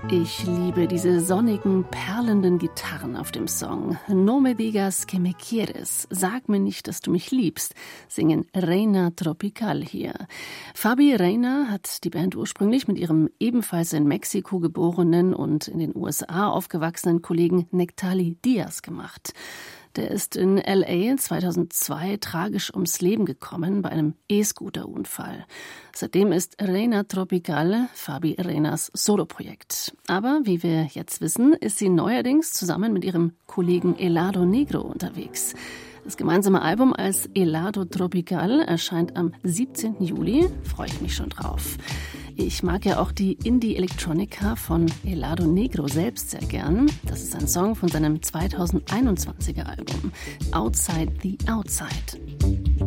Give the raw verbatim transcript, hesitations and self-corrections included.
Ich liebe diese sonnigen, perlenden Gitarren auf dem Song. No me digas que me quieres. Sag mir nicht, dass du mich liebst, singen Reina Tropical hier. Fabi Reina hat die Band ursprünglich mit ihrem ebenfalls in Mexiko geborenen und in den U S A aufgewachsenen Kollegen Nectali Diaz gemacht. Der ist in L A zweitausendzwei tragisch ums Leben gekommen bei einem E-Scooter-Unfall. Seitdem ist Reina Tropical Fabi Reinas Soloprojekt. Aber wie wir jetzt wissen, ist sie neuerdings zusammen mit ihrem Kollegen Helado Negro unterwegs. Das gemeinsame Album als Helado Tropical erscheint am siebzehnten Juli. Freue ich mich schon drauf. Ich mag ja auch die Indie-Electronica von Helado Negro selbst sehr gern. Das ist ein Song von seinem zweitausendeinundzwanziger Album Outside the Outside.